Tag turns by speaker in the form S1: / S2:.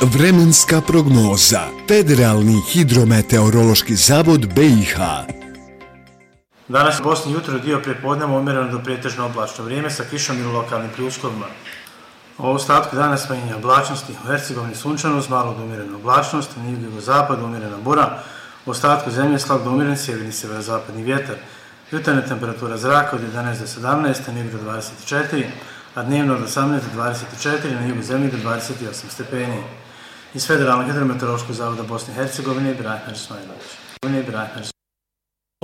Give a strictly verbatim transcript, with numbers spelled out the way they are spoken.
S1: Vremenska prognoza. Federalni hidrometeorološki zavod B i H.
S2: Danas u Bosni jutro dio prijepodneva umjereno do pretežno oblačno vrijeme sa kišom ili lokalnim pljuskovima. U ostatku dana smanjenje oblačnosti, u Hercegovini sunčano uz malo do umjerenu oblačnost, na jugo-zapadu umjerena bura, u ostatku zemlje slab do umjeren sjeverni sjeverozapadni vjetar. Jutarnja temperatura zraka od jedanaest do sedamnaest, na jugu do dvadeset četiri, a dnevno od osamnaest do dvadeset četiri, na jugu zemlje do dvadeset osam stepeni. Iz Federalnog hidrometeorološkog zavoda Bosne i Hercegovine, Ibrahim Ismailović.